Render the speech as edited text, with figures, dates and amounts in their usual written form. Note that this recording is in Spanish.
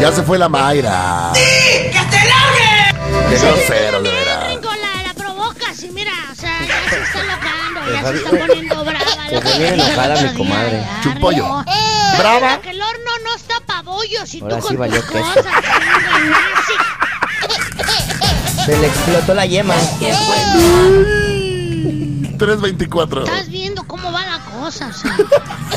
Ya se fue la Mayra. ¡Sí! ¡Que te largue! Qué grosero, de veras. Ringo, la provocas y mira, o sea, ya se está locando, ya se está poniendo brava. Se viene enojada mi comadre. Chumpollo. ¿Brava? Que el horno no está pa' bollos y Ahora tú sí con valió tus queso. cosas. Nazi. Se le explotó la yema. 3:24. Estás viendo cómo va la cosa, o sea.